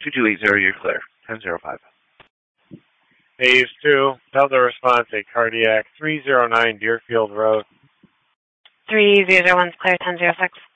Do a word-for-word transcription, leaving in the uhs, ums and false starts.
two two eight zero, you're clear. ten zero five. Phase two, Delta response, a cardiac, three zero nine Deerfield Road. three zero zero one is clear, ten zero six.